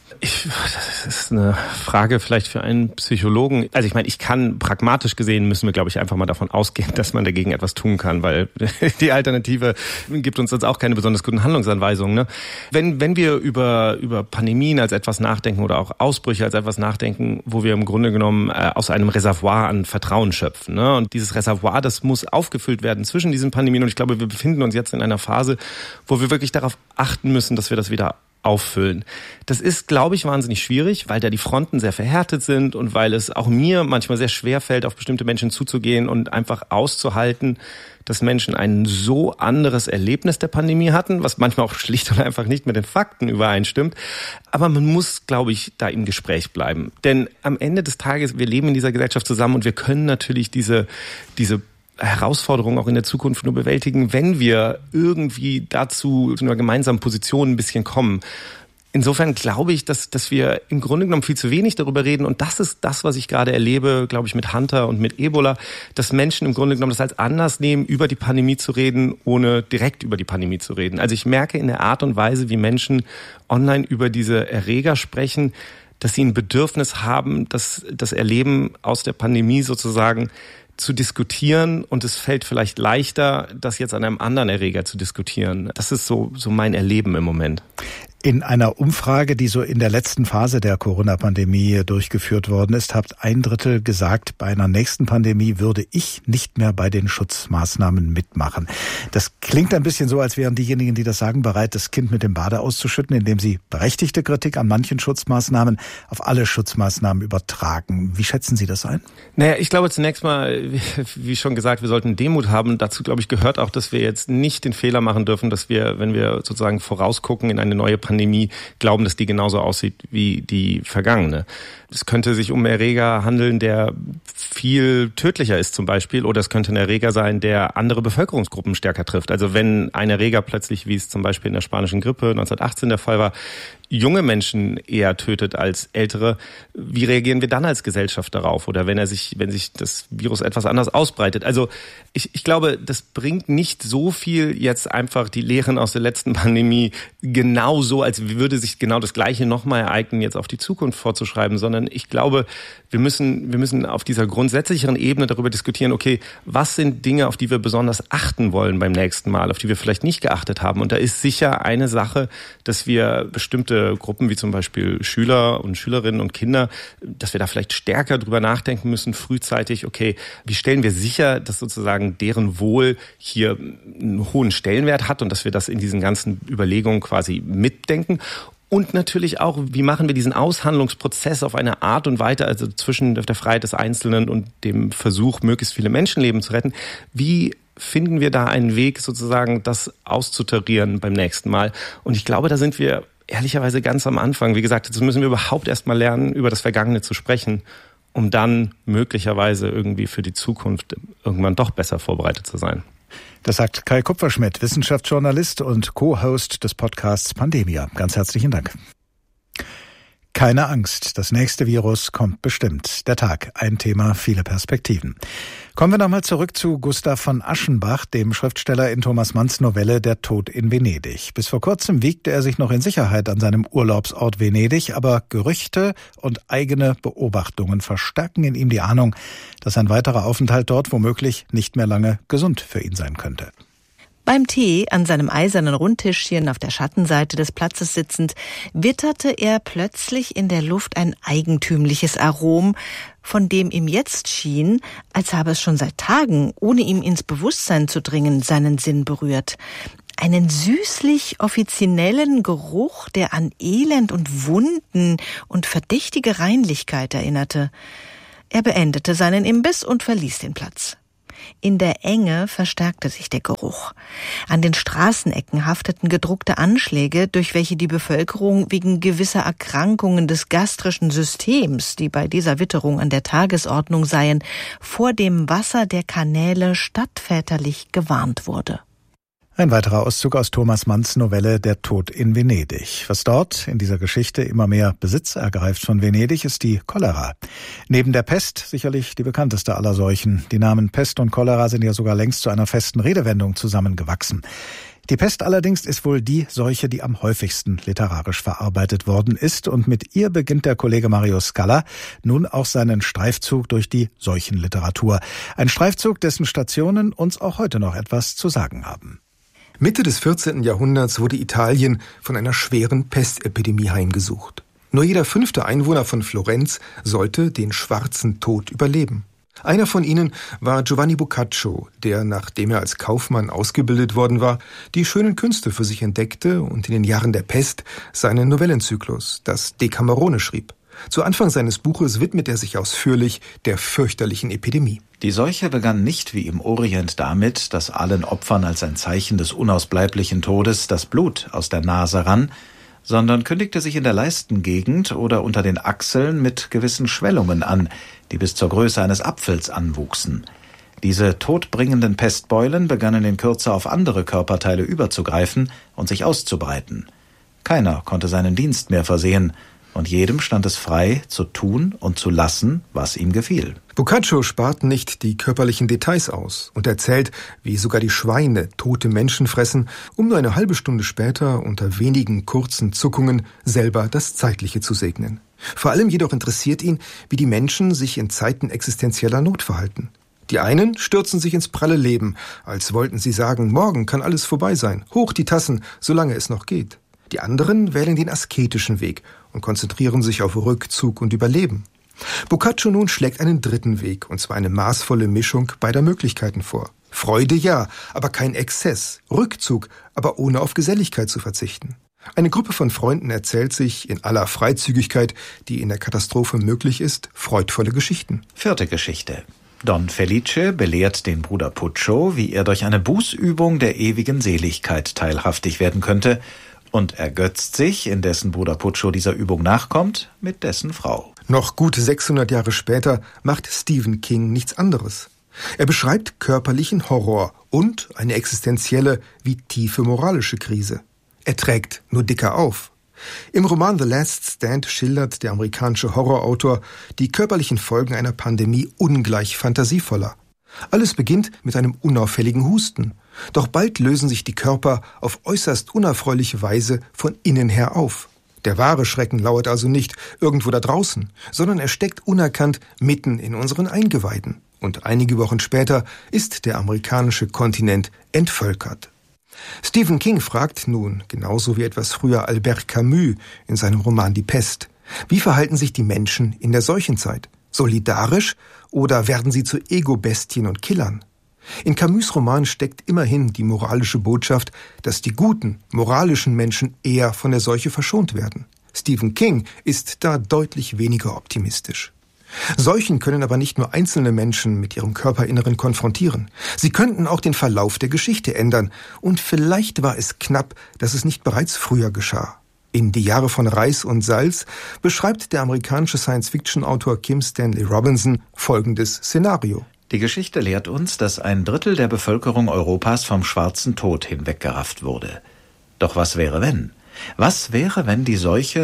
G: Das ist eine Frage vielleicht für einen Psychologen. Also ich meine, pragmatisch gesehen müssen wir, glaube ich, einfach mal davon ausgehen, dass man dagegen etwas tun kann, weil die Alternative gibt uns jetzt auch keine besonders guten Handlungsanweisungen. Ne? Wenn wir über Pandemien als etwas nachdenken oder auch Ausbrüche als etwas nachdenken, wo wir im Grunde genommen aus einem Reservoir an Vertrauen schöpfen. Ne? Und dieses Reservoir, das muss aufgefüllt werden zwischen diesen Pandemien. Und ich glaube, wir befinden uns jetzt in einer Phase, wo wir wirklich darauf achten müssen, dass wir das wieder auffüllen. Das ist, glaube ich, wahnsinnig schwierig, weil da die Fronten sehr verhärtet sind und weil es auch mir manchmal sehr schwer fällt, auf bestimmte Menschen zuzugehen und einfach auszuhalten, dass Menschen ein so anderes Erlebnis der Pandemie hatten, was manchmal auch schlicht und einfach nicht mit den Fakten übereinstimmt. Aber man muss, glaube ich, da im Gespräch bleiben. Denn am Ende des Tages, wir leben in dieser Gesellschaft zusammen und wir können natürlich diese Herausforderungen auch in der Zukunft nur bewältigen, wenn wir irgendwie dazu zu einer gemeinsamen Position ein bisschen kommen. Insofern glaube ich, dass wir im Grunde genommen viel zu wenig darüber reden. Und das ist das, was ich gerade erlebe, glaube ich, mit Hunter und mit Ebola, dass Menschen im Grunde genommen das als Anlass nehmen, über die Pandemie zu reden, ohne direkt über die Pandemie zu reden. Also ich merke in der Art und Weise, wie Menschen online über diese Erreger sprechen, dass sie ein Bedürfnis haben, das Erleben aus der Pandemie sozusagen zu diskutieren, und es fällt vielleicht leichter, das jetzt an einem anderen Erreger zu diskutieren. Das ist so mein Erleben im Moment.
J: In einer Umfrage, die so in der letzten Phase der Corona-Pandemie durchgeführt worden ist, hat 1/3 gesagt, bei einer nächsten Pandemie würde ich nicht mehr bei den Schutzmaßnahmen mitmachen. Das klingt ein bisschen so, als wären diejenigen, die das sagen, bereit, das Kind mit dem Bade auszuschütten, indem sie berechtigte Kritik an manchen Schutzmaßnahmen auf alle Schutzmaßnahmen übertragen. Wie schätzen Sie das ein?
G: Naja, ich glaube zunächst mal, wie schon gesagt, wir sollten Demut haben. Dazu, glaube ich, gehört auch, dass wir jetzt nicht den Fehler machen dürfen, dass wir, wenn wir sozusagen vorausgucken in eine neue Pandemie, glauben, dass die genauso aussieht wie die vergangene. Es könnte sich um einen Erreger handeln, der viel tödlicher ist zum Beispiel, oder es könnte ein Erreger sein, der andere Bevölkerungsgruppen stärker trifft. Also wenn ein Erreger plötzlich, wie es zum Beispiel in der spanischen Grippe 1918 der Fall war, junge Menschen eher tötet als ältere, wie reagieren wir dann als Gesellschaft darauf? Oder wenn sich das Virus etwas anders ausbreitet? Also ich glaube, das bringt nicht so viel, jetzt einfach die Lehren aus der letzten Pandemie genauso, als würde sich genau das Gleiche nochmal ereignen, jetzt auf die Zukunft vorzuschreiben, sondern ich glaube, wir müssen auf dieser grundsätzlicheren Ebene darüber diskutieren, okay, was sind Dinge, auf die wir besonders achten wollen beim nächsten Mal, auf die wir vielleicht nicht geachtet haben? Und da ist sicher eine Sache, dass wir bestimmte Gruppen wie zum Beispiel Schüler und Schülerinnen und Kinder, dass wir da vielleicht stärker drüber nachdenken müssen, frühzeitig, okay, wie stellen wir sicher, dass sozusagen deren Wohl hier einen hohen Stellenwert hat und dass wir das in diesen ganzen Überlegungen quasi mitdenken. Und natürlich auch, wie machen wir diesen Aushandlungsprozess auf eine Art und Weise, also zwischen der Freiheit des Einzelnen und dem Versuch, möglichst viele Menschenleben zu retten, wie finden wir da einen Weg, sozusagen das auszutarieren beim nächsten Mal? Und ich glaube, da sind wir ehrlicherweise ganz am Anfang. Wie gesagt, jetzt müssen wir überhaupt erst mal lernen, über das Vergangene zu sprechen, um dann möglicherweise irgendwie für die Zukunft irgendwann doch besser vorbereitet zu sein.
J: Das sagt Kai Kupferschmidt, Wissenschaftsjournalist und Co-Host des Podcasts Pandemia. Ganz herzlichen Dank. Keine Angst, das nächste Virus kommt bestimmt. Der Tag, ein Thema, viele Perspektiven. Kommen wir nochmal zurück zu Gustav von Aschenbach, dem Schriftsteller in Thomas Manns Novelle Der Tod in Venedig. Bis vor kurzem wiegte er sich noch in Sicherheit an seinem Urlaubsort Venedig, aber Gerüchte und eigene Beobachtungen verstärken in ihm die Ahnung, dass ein weiterer Aufenthalt dort womöglich nicht mehr lange gesund für ihn sein könnte.
L: Beim Tee an seinem eisernen Rundtischchen auf der Schattenseite des Platzes sitzend, witterte er plötzlich in der Luft ein eigentümliches Arom, von dem ihm jetzt schien, als habe es schon seit Tagen, ohne ihm ins Bewusstsein zu dringen, seinen Sinn berührt. Einen süßlich offiziellen Geruch, der an Elend und Wunden und verdächtige Reinlichkeit erinnerte. Er beendete seinen Imbiss und verließ den Platz. In der Enge verstärkte sich der Geruch. An den Straßenecken hafteten gedruckte Anschläge, durch welche die Bevölkerung wegen gewisser Erkrankungen des gastrischen Systems, die bei dieser Witterung an der Tagesordnung seien, vor dem Wasser der Kanäle stadtväterlich gewarnt wurde.
J: Ein weiterer Auszug aus Thomas Manns Novelle Der Tod in Venedig. Was dort in dieser Geschichte immer mehr Besitz ergreift von Venedig, ist die Cholera. Neben der Pest sicherlich die bekannteste aller Seuchen. Die Namen Pest und Cholera sind ja sogar längst zu einer festen Redewendung zusammengewachsen. Die Pest allerdings ist wohl die Seuche, die am häufigsten literarisch verarbeitet worden ist. Und mit ihr beginnt der Kollege Mario Scala nun auch seinen Streifzug durch die Seuchenliteratur. Ein Streifzug, dessen Stationen uns auch heute noch etwas zu sagen haben.
H: Mitte des 14. Jahrhunderts wurde Italien von einer schweren Pestepidemie heimgesucht. Nur jeder 5. Einwohner von Florenz sollte den schwarzen Tod überleben. Einer von ihnen war Giovanni Boccaccio, der, nachdem er als Kaufmann ausgebildet worden war, die schönen Künste für sich entdeckte und in den Jahren der Pest seinen Novellenzyklus, das Decamerone, schrieb. Zu Anfang seines Buches widmet er sich ausführlich der fürchterlichen Epidemie.
N: Die Seuche begann nicht wie im Orient damit, dass allen Opfern als ein Zeichen des unausbleiblichen Todes das Blut aus der Nase rann, sondern kündigte sich in der Leistengegend oder unter den Achseln mit gewissen Schwellungen an, die bis zur Größe eines Apfels anwuchsen. Diese todbringenden Pestbeulen begannen in Kürze auf andere Körperteile überzugreifen und sich auszubreiten. Keiner konnte seinen Dienst mehr versehen, und jedem stand es frei, zu tun und zu lassen, was ihm gefiel.
H: Boccaccio spart nicht die körperlichen Details aus und erzählt, wie sogar die Schweine tote Menschen fressen, um nur eine halbe Stunde später unter wenigen kurzen Zuckungen selber das Zeitliche zu segnen. Vor allem jedoch interessiert ihn, wie die Menschen sich in Zeiten existenzieller Not verhalten. Die einen stürzen sich ins pralle Leben, als wollten sie sagen, morgen kann alles vorbei sein, hoch die Tassen, solange es noch geht. Die anderen wählen den asketischen Weg und konzentrieren sich auf Rückzug und Überleben. Boccaccio nun schlägt einen dritten Weg, und zwar eine maßvolle Mischung beider Möglichkeiten vor. Freude ja, aber kein Exzess. Rückzug, aber ohne auf Geselligkeit zu verzichten. Eine Gruppe von Freunden erzählt sich in aller Freizügigkeit, die in der Katastrophe möglich ist, freudvolle Geschichten.
N: 4. Geschichte. Don Felice belehrt den Bruder Puccio, wie er durch eine Bußübung der ewigen Seligkeit teilhaftig werden könnte, und ergötzt sich, indessen Bruder Puccio dieser Übung nachkommt, mit dessen Frau.
H: Noch gut 600 Jahre später macht Stephen King nichts anderes. Er beschreibt körperlichen Horror und eine existenzielle wie tiefe moralische Krise. Er trägt nur dicker auf. Im Roman The Last Stand schildert der amerikanische Horrorautor die körperlichen Folgen einer Pandemie ungleich fantasievoller. Alles beginnt mit einem unauffälligen Husten. Doch bald lösen sich die Körper auf äußerst unerfreuliche Weise von innen her auf. Der wahre Schrecken lauert also nicht irgendwo da draußen, sondern er steckt unerkannt mitten in unseren Eingeweiden. Und einige Wochen später ist der amerikanische Kontinent entvölkert. Stephen King fragt nun, genauso wie etwas früher Albert Camus in seinem Roman Die Pest, wie verhalten sich die Menschen in der Seuchenzeit? Solidarisch oder werden sie zu Ego-Bestien und Killern? In Camus' Roman steckt immerhin die moralische Botschaft, dass die guten, moralischen Menschen eher von der Seuche verschont werden. Stephen King ist da deutlich weniger optimistisch. Seuchen können aber nicht nur einzelne Menschen mit ihrem Körperinneren konfrontieren. Sie könnten auch den Verlauf der Geschichte ändern. Und vielleicht war es knapp, dass es nicht bereits früher geschah. In Die Jahre von Reis und Salz beschreibt der amerikanische Science-Fiction-Autor Kim Stanley Robinson folgendes Szenario.
N: Die Geschichte lehrt uns, dass 1/3 der Bevölkerung Europas vom schwarzen Tod hinweggerafft wurde. Doch was wäre, wenn? Was wäre, wenn die Seuche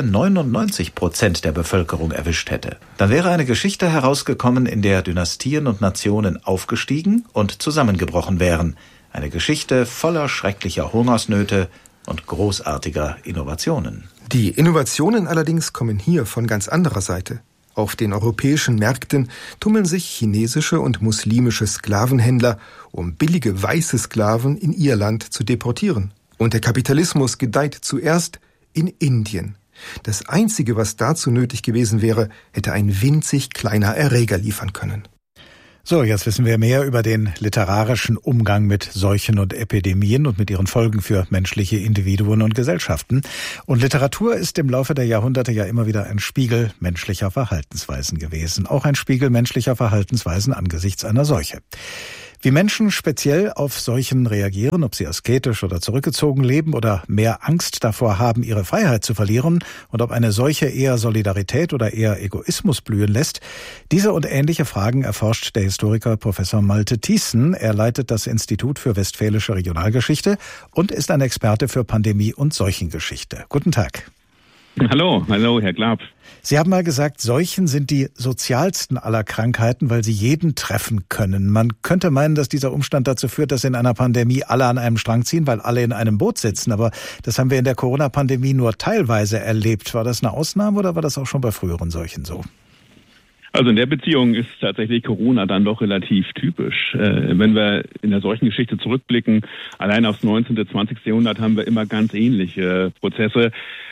N: 99% der Bevölkerung erwischt hätte? Dann wäre eine Geschichte herausgekommen, in der Dynastien und Nationen aufgestiegen und zusammengebrochen wären. Eine Geschichte voller schrecklicher Hungersnöte und großartiger Innovationen.
H: Die Innovationen allerdings kommen hier von ganz anderer Seite. Auf den europäischen Märkten tummeln sich chinesische und muslimische Sklavenhändler, um billige weiße Sklaven in ihr Land zu deportieren. Und der Kapitalismus gedeiht zuerst in Indien. Das Einzige, was dazu nötig gewesen wäre, hätte ein winzig kleiner Erreger liefern können.
J: So, jetzt wissen wir mehr über den literarischen Umgang mit Seuchen und Epidemien und mit ihren Folgen für menschliche Individuen und Gesellschaften. Und Literatur ist im Laufe der Jahrhunderte ja immer wieder ein Spiegel menschlicher Verhaltensweisen gewesen. Auch ein Spiegel menschlicher Verhaltensweisen angesichts einer Seuche. Wie Menschen speziell auf Seuchen reagieren, ob sie asketisch oder zurückgezogen leben oder mehr Angst davor haben, ihre Freiheit zu verlieren und ob eine Seuche eher Solidarität oder eher Egoismus blühen lässt, diese und ähnliche Fragen erforscht der Historiker Professor Malte Thiessen. Er leitet das Institut für Westfälische Regionalgeschichte und ist ein Experte für Pandemie- und Seuchengeschichte. Guten Tag.
O: Hallo, Herr Glab.
J: Sie haben mal gesagt, Seuchen sind die sozialsten aller Krankheiten, weil sie jeden treffen können. Man könnte meinen, dass dieser Umstand dazu führt, dass in einer Pandemie alle an einem Strang ziehen, weil alle in einem Boot sitzen. Aber das haben wir in der Corona-Pandemie nur teilweise erlebt. War das eine Ausnahme oder war das auch schon bei früheren Seuchen so?
O: Also in der Beziehung ist tatsächlich Corona dann doch relativ typisch. Wenn wir in der Seuchengeschichte zurückblicken, allein aufs 19. und 20. Jahrhundert haben wir immer ganz ähnliche Prozesse.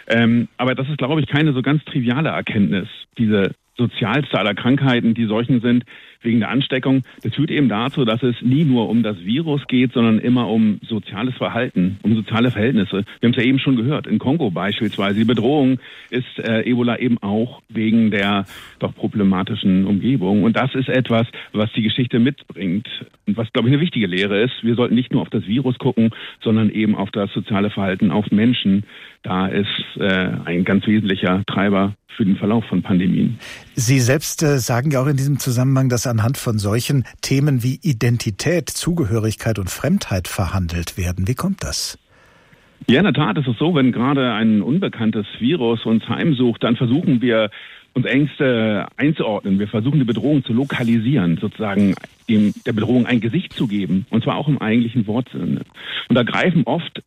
O: Aber das ist, glaube ich, keine so ganz triviale Erkenntnis. Diese sozialste aller Krankheiten, die Seuchen sind, wegen der Ansteckung, das führt eben dazu, dass es nie nur um das Virus geht, sondern immer um soziales Verhalten, um soziale Verhältnisse. Wir haben es ja eben schon gehört, in Kongo beispielsweise. Die Bedrohung ist Ebola eben auch wegen der doch problematischen Umgebung. Und das ist etwas, was die Geschichte mitbringt und was, glaube ich, eine wichtige Lehre ist. Wir sollten nicht nur auf das Virus gucken, sondern eben auf das soziale Verhalten, auf Menschen. Da ist ein ganz wesentlicher Treiber für den Verlauf von Pandemien.
J: Sie selbst sagen ja auch in diesem Zusammenhang, dass anhand von solchen Themen wie Identität, Zugehörigkeit und Fremdheit verhandelt werden. Wie kommt das?
O: Ja, in der Tat ist es so, wenn gerade ein unbekanntes Virus uns heimsucht, dann versuchen wir, uns Ängste einzuordnen. Wir versuchen, die Bedrohung zu lokalisieren, sozusagen der Bedrohung ein Gesicht zu geben, und zwar auch im eigentlichen Wortsinne. Und da greifen oft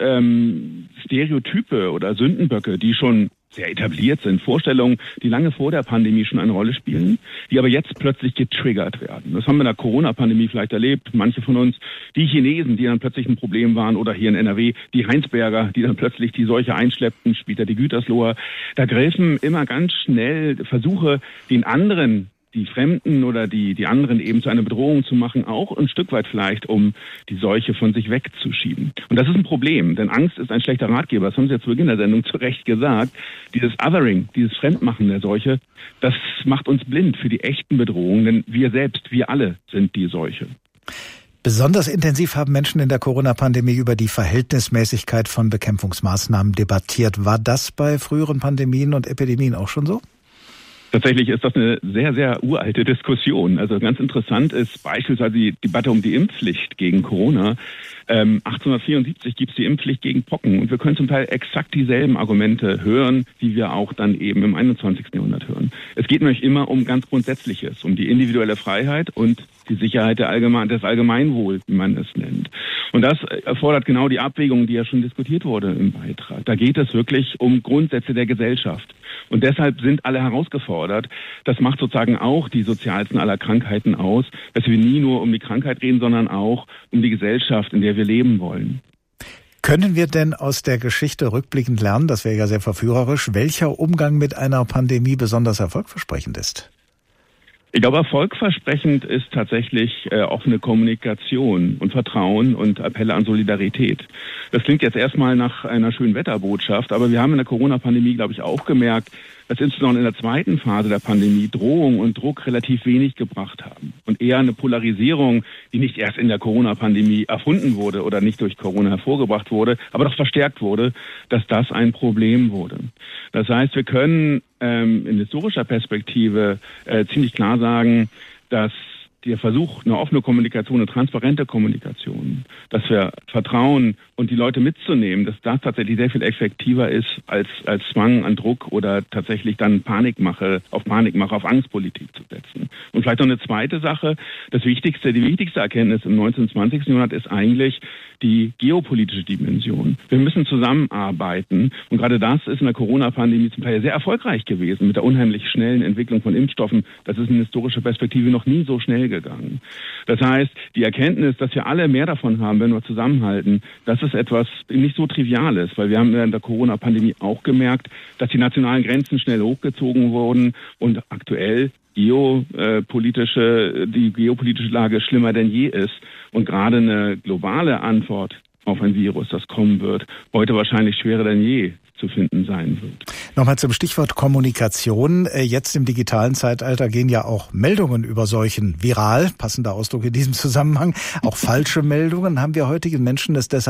O: Stereotype oder Sündenböcke, die schon sehr etabliert sind, Vorstellungen, die lange vor der Pandemie schon eine Rolle spielen, die aber jetzt plötzlich getriggert werden. Das haben wir in der Corona-Pandemie vielleicht erlebt, manche von uns, die Chinesen, die dann plötzlich ein Problem waren, oder hier in NRW, die Heinsberger, die dann plötzlich die Seuche einschleppten, später die Gütersloher. Da greifen immer ganz schnell Versuche, den anderen, die Fremden oder die anderen eben zu einer Bedrohung zu machen, auch ein Stück weit vielleicht, um die Seuche von sich wegzuschieben. Und das ist ein Problem, denn Angst ist ein schlechter Ratgeber. Das haben Sie ja zu Beginn der Sendung zu Recht gesagt. Dieses Othering, dieses Fremdmachen der Seuche, das macht uns blind für die echten Bedrohungen, denn wir selbst, wir alle sind die Seuche.
J: Besonders intensiv haben Menschen in der Corona-Pandemie über die Verhältnismäßigkeit von Bekämpfungsmaßnahmen debattiert. War das bei früheren Pandemien und Epidemien auch schon so?
O: Tatsächlich ist das eine sehr, sehr uralte Diskussion. Also ganz interessant ist beispielsweise die Debatte um die Impfpflicht gegen Corona. 1874 gibt es die Impfpflicht gegen Pocken und wir können zum Teil exakt dieselben Argumente hören, die wir auch dann eben im 21. Jahrhundert hören. Es geht nämlich immer um ganz Grundsätzliches, um die individuelle Freiheit und die Sicherheit des Allgemeinwohl, wie man es nennt. Und das erfordert genau die Abwägung, die ja schon diskutiert wurde im Beitrag. Da geht es wirklich um Grundsätze der Gesellschaft. Und deshalb sind alle herausgefordert. Das macht sozusagen auch die sozialsten aller Krankheiten aus, dass wir nie nur um die Krankheit reden, sondern auch um die Gesellschaft, in der wir leben wollen.
J: Können wir denn aus der Geschichte rückblickend lernen, das wäre ja sehr verführerisch, welcher Umgang mit einer Pandemie besonders erfolgversprechend ist?
O: Ich glaube, erfolgversprechend ist tatsächlich offene Kommunikation und Vertrauen und Appelle an Solidarität. Das klingt jetzt erstmal nach einer schönen Wetterbotschaft, aber wir haben in der Corona-Pandemie, glaube ich, auch gemerkt, dass insbesondere in der zweiten Phase der Pandemie Drohung und Druck relativ wenig gebracht haben und eher eine Polarisierung, die nicht erst in der Corona-Pandemie erfunden wurde oder nicht durch Corona hervorgebracht wurde, aber doch verstärkt wurde, dass das ein Problem wurde. Das heißt, wir können in historischer Perspektive ziemlich klar sagen, dass der Versuch, eine offene Kommunikation, eine transparente Kommunikation, dass wir vertrauen und die Leute mitzunehmen, dass das tatsächlich sehr viel effektiver ist als Zwang an Druck oder tatsächlich dann Panikmache, auf Angstpolitik zu setzen. Und vielleicht noch eine zweite Sache, die wichtigste Erkenntnis im 19. und 20. Jahrhundert ist eigentlich die geopolitische Dimension. Wir müssen zusammenarbeiten und gerade das ist in der Corona-Pandemie zum Teil sehr erfolgreich gewesen mit der unheimlich schnellen Entwicklung von Impfstoffen. Das ist in historischer Perspektive noch nie so schnell gegangen. Das heißt, die Erkenntnis, dass wir alle mehr davon haben, wenn wir zusammenhalten, das ist etwas nicht so Triviales, weil wir haben in der Corona-Pandemie auch gemerkt, dass die nationalen Grenzen schnell hochgezogen wurden und aktuell die geopolitische Lage schlimmer denn je ist und gerade eine globale Antwort auf ein Virus, das kommen wird, heute wahrscheinlich schwerer denn je zu finden sein wird.
J: Nochmal zum Stichwort Kommunikation. Jetzt im digitalen Zeitalter gehen ja auch Meldungen über Seuchen viral, passender Ausdruck in diesem Zusammenhang, auch falsche Meldungen. Haben wir heutigen Menschen es deshalb